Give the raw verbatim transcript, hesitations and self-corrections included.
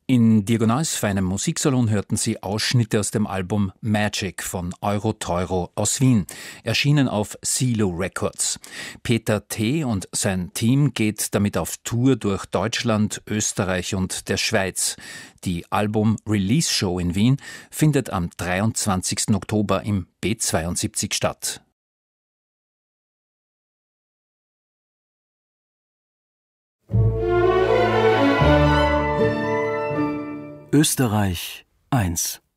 In Diagonals feinem Musiksalon hörten Sie Ausschnitte aus dem Album Magic von Euro Teuro aus Wien, erschienen auf Silo Records. Peter T. und sein Team geht damit auf Tour durch Deutschland, Österreich und der Schweiz. Die Album-Release-Show in Wien findet am dreiundzwanzigsten Oktober im B zweiundsiebzig statt. Österreich eins